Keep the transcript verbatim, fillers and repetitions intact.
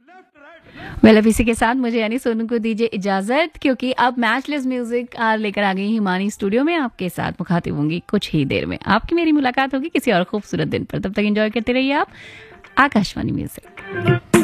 Well अब इसी के साथ मुझे यानी सोनू को दीजिए इजाजत, क्योंकि अब मैचलेस म्यूजिक लेकर आ गई हिमानी स्टूडियो में। आपके साथ मुखातिब होंगी कुछ ही देर में। आपकी मेरी मुलाकात होगी किसी और खूबसूरत दिन पर। तब तक एंजॉय करते रहिए आप आकाशवाणी म्यूजिक।